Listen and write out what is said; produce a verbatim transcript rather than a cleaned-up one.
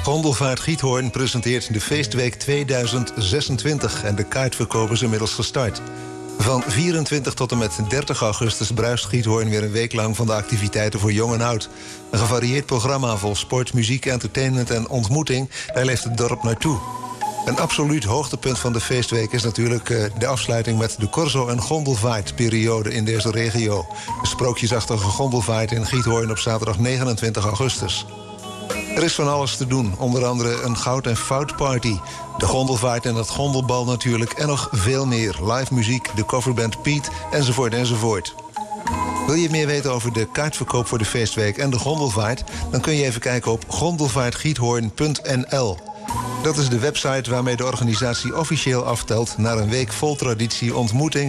Gondelvaart Giethoorn presenteert de Feestweek tweeduizend zesentwintig... en de kaartverkoop is inmiddels gestart. Van vierentwintig tot en met dertig augustus bruist Giethoorn weer een week lang van de activiteiten voor jong en oud. Een gevarieerd programma vol sport, muziek, entertainment en ontmoeting. Daar leeft het dorp naartoe. Een absoluut hoogtepunt van de feestweek is natuurlijk uh, de afsluiting met de Corso- en gondelvaartperiode in deze regio. De sprookjesachtige gondelvaart in Giethoorn op zaterdag negenentwintig augustus. Er is van alles te doen, onder andere een goud- en foutparty, de gondelvaart en het gondelbal natuurlijk en nog veel meer. Live muziek, de coverband Piet, enzovoort enzovoort. Wil je meer weten over de kaartverkoop voor de feestweek en de gondelvaart? Dan kun je even kijken op gondelvaartgiethoorn punt n l. Dat is de website waarmee de organisatie officieel aftelt naar een week vol traditie, ontmoeting